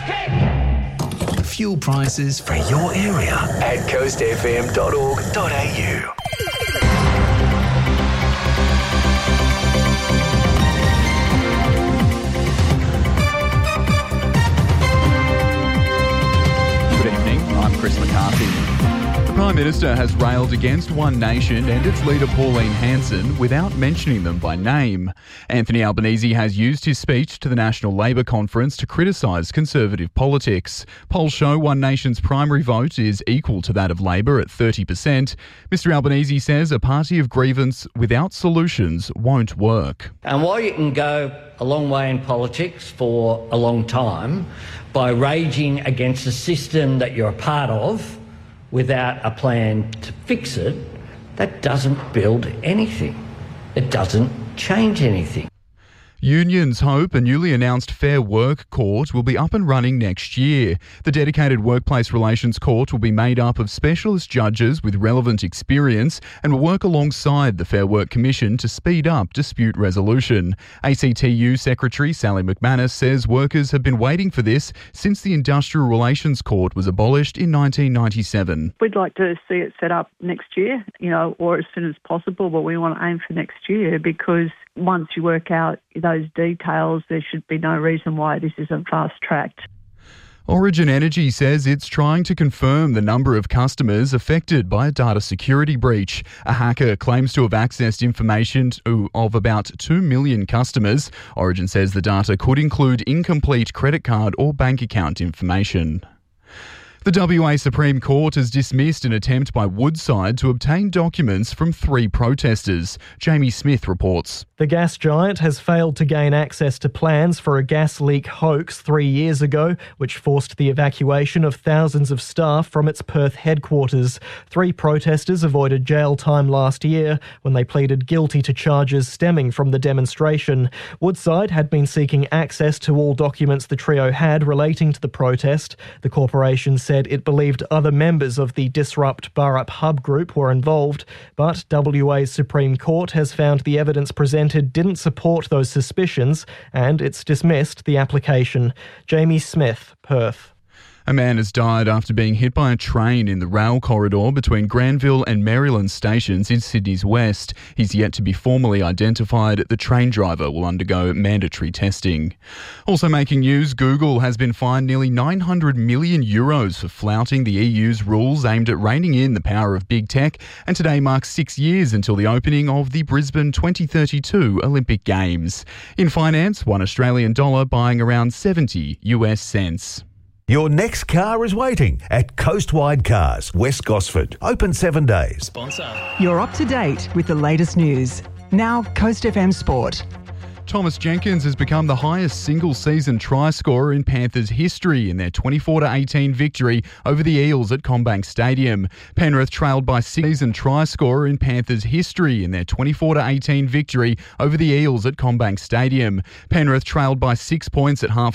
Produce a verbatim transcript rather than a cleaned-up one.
Fuel prices for your area at coast f m dot org dot a u. Good evening, I'm Chris McCarthy. The Prime Minister has railed against One Nation and its leader Pauline Hanson without mentioning them by name. Anthony Albanese has used his speech to the National Labor Conference to criticise Conservative politics. Polls show One Nation's primary vote is equal to that of Labor at thirty percent. Mister Albanese says a party of grievance without solutions won't work. And while you can go a long way in politics for a long time by raging against a system that you're a part of, without a plan to fix it, that doesn't build anything. It doesn't change anything. Unions hope a newly announced Fair Work Court will be up and running next year. The dedicated Workplace Relations Court will be made up of specialist judges with relevant experience and will work alongside the Fair Work Commission to speed up dispute resolution. A C T U Secretary Sally McManus says workers have been waiting for this since the Industrial Relations Court was abolished in nineteen ninety-seven. We'd like to see it set up next year, you know, or as soon as possible, but we want to aim for next year because once you work out those details, there should be no reason why this isn't fast-tracked. Origin Energy says it's trying to confirm the number of customers affected by a data security breach. A hacker claims to have accessed information to, of about two million customers. Origin says the data could include incomplete credit card or bank account information. The W A Supreme Court has dismissed an attempt by Woodside to obtain documents from three protesters. Jamie Smith reports. The gas giant has failed to gain access to plans for a gas leak hoax three years ago, which forced the evacuation of thousands of staff from its Perth headquarters. Three protesters avoided jail time last year when they pleaded guilty to charges stemming from the demonstration. Woodside had been seeking access to all documents the trio had relating to the protest. The corporation said it believed other members of the Disrupt Burrup Hub group were involved, but W A's Supreme Court has found the evidence presented didn't support those suspicions and it's dismissed the application. Jamie Smith, Perth. A man has died after being hit by a train in the rail corridor between Granville and Maryland stations in Sydney's west. He's yet to be formally identified. The train driver will undergo mandatory testing. Also making news, Google has been fined nearly nine hundred million euros for flouting the E U's rules aimed at reining in the power of big tech, and today marks six years until the opening of the Brisbane twenty thirty-two Olympic Games. In finance, one Australian dollar buying around seventy US cents. Your next car is waiting at Coastwide Cars, West Gosford. Open seven days. Sponsor. You're up to date with the latest news. Now, Coast F M Sport. Thomas Jenkins has become the highest single-season try scorer in Panthers history in their twenty-four to eighteen victory over the Eels at CommBank Stadium. Penrith trailed by six-season try scorer in Panthers history in their twenty-four to eighteen victory over the Eels at CommBank Stadium. Penrith trailed by six points at half